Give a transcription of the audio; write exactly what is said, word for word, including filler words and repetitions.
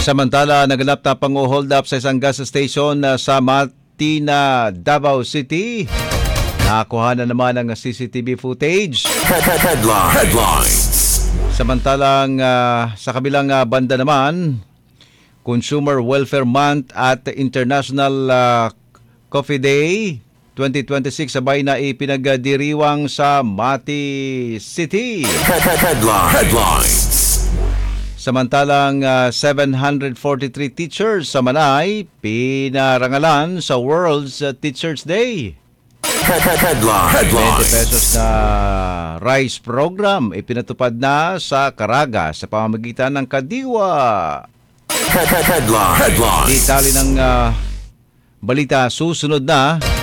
Samantala, naganap na pang-hold up sa isang gas station uh, sa Matina, Davao City. Nakakuha na naman ang C C T V footage. Headline. Headlines. Samantalang uh, sa kabilang uh, banda naman, Consumer Welfare Month at International uh, Coffee Day twenty twenty-six sabay na ipinagdiriwang sa Mati City. Headline. Headlines. Samantalang uh, seven hundred forty-three teachers sa Manay pinarangalan sa World's uh, Teachers Day. Headline. twenty Headlines. pesos na rice program ipinatupad na sa Caraga sa pamamagitan ng Kadiwa. Headline. Headlines. Detalye ng uh, balita susunod na.